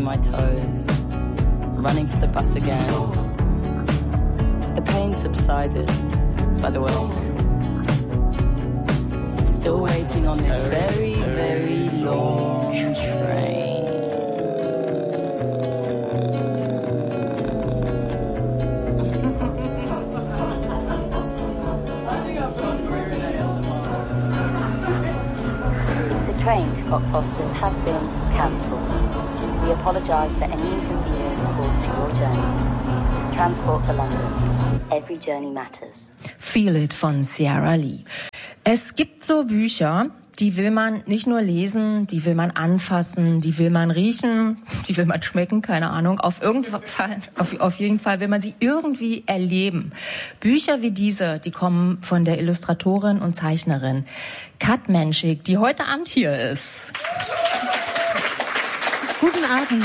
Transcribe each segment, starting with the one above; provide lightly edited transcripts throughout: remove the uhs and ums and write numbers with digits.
my toes, running for the bus again. The pain subsided, by the way. Still waiting on this very, very long train. The train to Cockfosters has been cancelled. We apologise for any inconvenience caused to your journey. Transport for London. Every journey matters. Feel It von Ciara Lee. Es gibt so Bücher, die will man nicht nur lesen, die will man anfassen, die will man riechen, die will man schmecken, keine Ahnung. Auf jeden Fall will man sie irgendwie erleben. Bücher wie diese, die kommen von der Illustratorin und Zeichnerin Kat Menschik, die heute Abend hier ist. Guten Abend.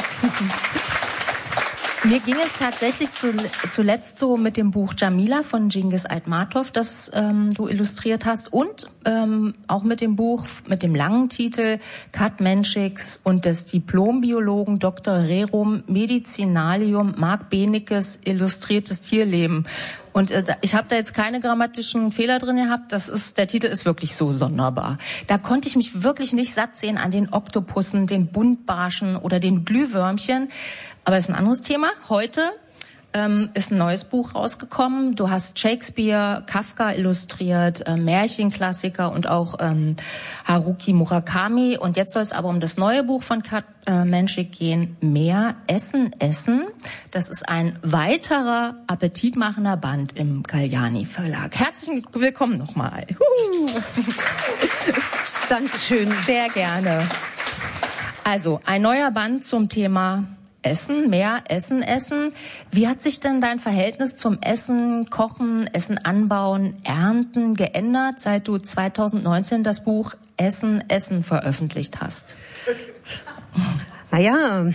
Mir ging es tatsächlich zuletzt so mit dem Buch Jamila von Cengiz Aytmatov, das du illustriert hast, und auch mit dem Buch mit dem langen Titel Kat Menschiks und des Diplombiologen Dr. Rerum Medicinalium Marc Benekes Illustriertes Tierleben. Und ich habe da jetzt keine grammatischen Fehler drin gehabt. Der Titel ist wirklich so sonderbar. Da konnte ich mich wirklich nicht satt sehen an den Oktopussen, den Buntbarschen oder den Glühwürmchen. Aber das ist ein anderes Thema. Heute ist ein neues Buch rausgekommen. Du hast Shakespeare, Kafka illustriert, Märchenklassiker und auch Haruki Murakami. Und jetzt soll es aber um das neue Buch von Kat Menschik gehen, Mehr Essen, Essen. Das ist ein weiterer appetitmachender Band im Galliani Verlag. Herzlich willkommen nochmal. Dankeschön. Sehr gerne. Also, ein neuer Band zum Thema Essen, mehr Essen, Essen. Wie hat sich denn dein Verhältnis zum Essen, Kochen, Essen anbauen, Ernten geändert, seit du 2019 das Buch Essen, Essen veröffentlicht hast? Naja,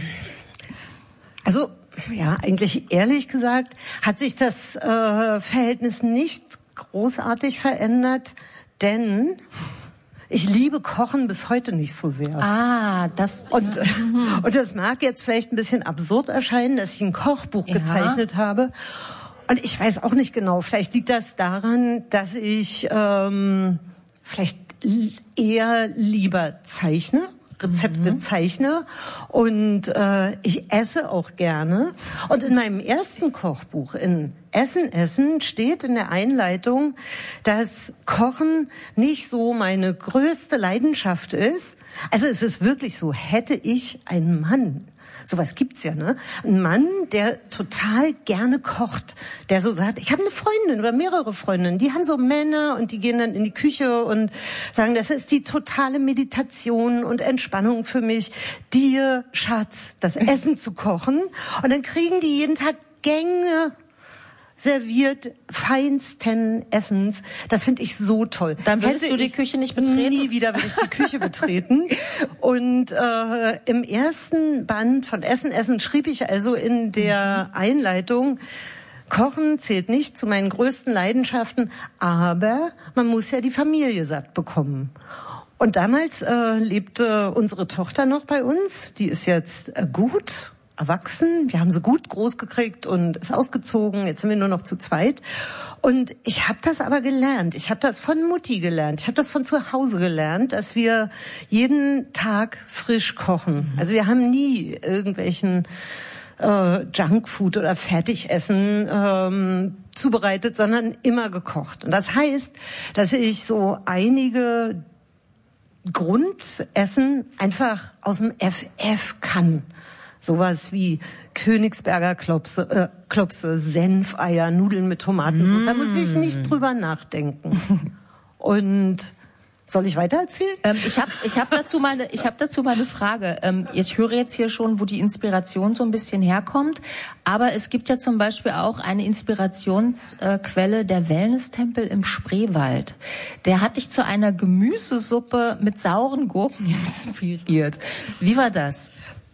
also ja, eigentlich ehrlich gesagt hat sich das Verhältnis nicht großartig verändert, denn ich liebe Kochen bis heute nicht so sehr. Und das mag jetzt vielleicht ein bisschen absurd erscheinen, dass ich ein Kochbuch gezeichnet habe. Und ich weiß auch nicht genau, vielleicht liegt das daran, dass ich vielleicht eher lieber zeichne, Rezepte zeichne, und ich esse auch gerne. Und in meinem ersten Kochbuch, in Essen, Essen, steht in der Einleitung, dass Kochen nicht so meine größte Leidenschaft ist. Also es ist wirklich so, hätte ich einen Mann, sowas gibt's ja, ne? Ein Mann, der total gerne kocht, der so sagt, ich habe eine Freundin oder mehrere Freundinnen, die haben so Männer und die gehen dann in die Küche und sagen, das ist die totale Meditation und Entspannung für mich, dir, Schatz, das Essen zu kochen. Und dann kriegen die jeden Tag Gänge serviert, feinsten Essens. Das finde ich so toll. Dann würdest du die Küche nicht betreten? Nie wieder will ich die Küche betreten. Und im ersten Band von Essen, Essen schrieb ich also in der Einleitung, Kochen zählt nicht zu meinen größten Leidenschaften, aber man muss ja die Familie satt bekommen. Und damals lebte unsere Tochter noch bei uns. Die ist jetzt gut erwachsen. Wir haben sie gut groß gekriegt und ist ausgezogen. Jetzt sind wir nur noch zu zweit. Und ich habe das aber gelernt. Ich habe das von Mutti gelernt. Ich habe das von zu Hause gelernt, dass wir jeden Tag frisch kochen. Also wir haben nie irgendwelchen Junkfood oder Fertigessen zubereitet, sondern immer gekocht. Und das heißt, dass ich so einige Grundessen einfach aus dem FF kann. Sowas wie Königsberger Klopse, Senfeier, Nudeln mit Tomatensauce. Da muss ich nicht drüber nachdenken. Und soll ich weiter erzählen? Ich hab dazu mal eine Frage. Ich höre jetzt hier schon, wo die Inspiration so ein bisschen herkommt. Aber es gibt ja zum Beispiel auch eine Inspirationsquelle, der Wellness-Tempel im Spreewald. Der hat dich zu einer Gemüsesuppe mit sauren Gurken inspiriert. Wie war das?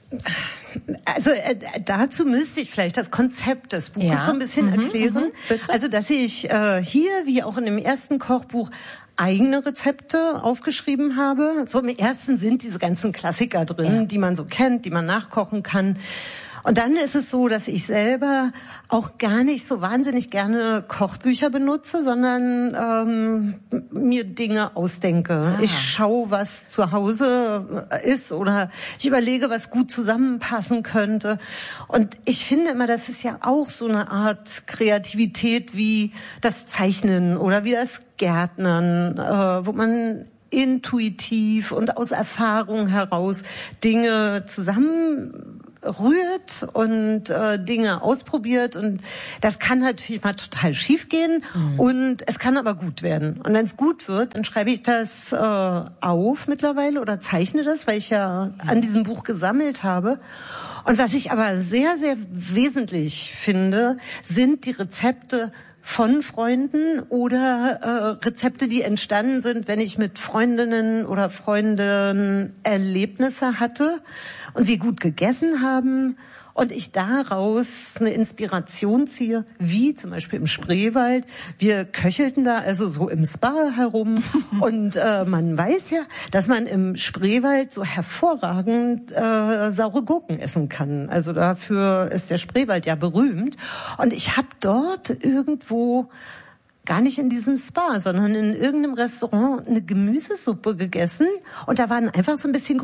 Also dazu müsste ich vielleicht das Konzept des Buches so ein bisschen erklären. Bitte? Also dass ich hier, wie auch in dem ersten Kochbuch, eigene Rezepte aufgeschrieben habe. So im ersten sind diese ganzen Klassiker drin, die man so kennt, die man nachkochen kann. Und dann ist es so, dass ich selber auch gar nicht so wahnsinnig gerne Kochbücher benutze, sondern mir Dinge ausdenke. Ich schaue, was zu Hause ist, oder ich überlege, was gut zusammenpassen könnte. Und ich finde immer, das ist ja auch so eine Art Kreativität wie das Zeichnen oder wie das Gärtnern, wo man intuitiv und aus Erfahrung heraus Dinge zusammenrührt und Dinge ausprobiert, und das kann natürlich mal total schief gehen und es kann aber gut werden. Und wenn es gut wird, dann schreibe ich das auf mittlerweile oder zeichne das, weil ich ja an diesem Buch gesammelt habe. Und was ich aber sehr, sehr wesentlich finde, sind die Rezepte von Freunden oder Rezepte, die entstanden sind, wenn ich mit Freundinnen oder Freunden Erlebnisse hatte und wir gut gegessen haben und ich daraus eine Inspiration ziehe, wie zum Beispiel im Spreewald. Wir köchelten da also so im Spa herum und man weiß ja, dass man im Spreewald so hervorragend saure Gurken essen kann. Also dafür ist der Spreewald ja berühmt. Und ich habe dort irgendwo, gar nicht in diesem Spa, sondern in irgendeinem Restaurant, eine Gemüsesuppe gegessen, und da waren einfach so ein bisschen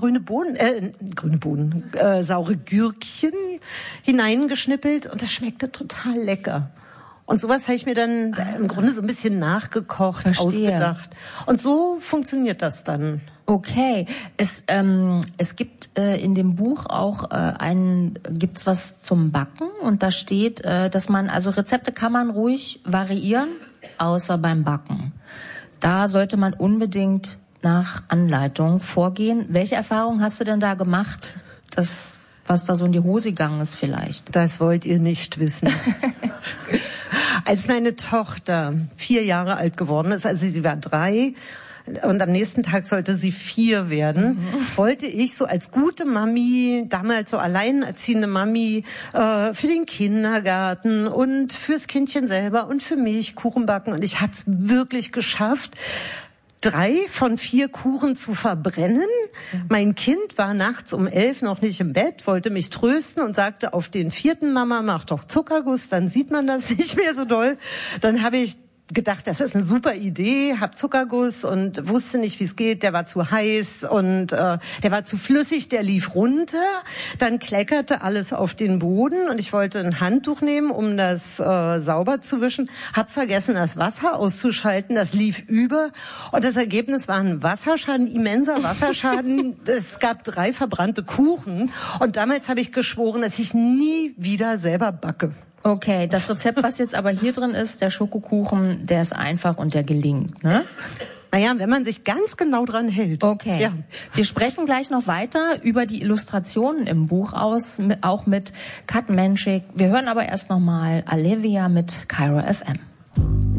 saure Gürkchen hineingeschnippelt, und das schmeckte total lecker. Und sowas habe ich mir dann im Grunde so ein bisschen nachgekocht, ausgedacht. Und so funktioniert das dann. Okay, es gibt in dem Buch auch gibt's was zum Backen, und da steht, dass man, also Rezepte kann man ruhig variieren, außer beim Backen. Da sollte man unbedingt nach Anleitung vorgehen. Welche Erfahrung hast du denn da gemacht, was da so in die Hose gegangen ist vielleicht? Das wollt ihr nicht wissen. Als meine Tochter 4 Jahre alt geworden ist, also sie war 3, und am nächsten Tag sollte sie 4 werden, wollte ich so als gute Mami, damals so alleinerziehende Mami, für den Kindergarten und fürs Kindchen selber und für mich Kuchen backen. Und ich habe es wirklich geschafft, 3 von 4 Kuchen zu verbrennen. Mein Kind war nachts um 11 noch nicht im Bett, wollte mich trösten und sagte auf den 4. Mama, mach doch Zuckerguss, dann sieht man das nicht mehr so doll. Dann habe ich gedacht, das ist eine super Idee, hab Zuckerguss und wusste nicht, wie es geht. Der war zu heiß und der war zu flüssig, der lief runter. Dann kleckerte alles auf den Boden und ich wollte ein Handtuch nehmen, um das sauber zu wischen. Hab vergessen, das Wasser auszuschalten. Das lief über und das Ergebnis war ein Wasserschaden, immenser Wasserschaden. Es gab 3 verbrannte Kuchen und damals habe ich geschworen, dass ich nie wieder selber backe. Okay, das Rezept, was jetzt aber hier drin ist, der Schokokuchen, der ist einfach und der gelingt, ne? Naja, wenn man sich ganz genau dran hält. Okay. Ja. Wir sprechen gleich noch weiter über die Illustrationen im Buch auch mit Kat Menschik. Wir hören aber erst nochmal Olivia mit Cairo FM.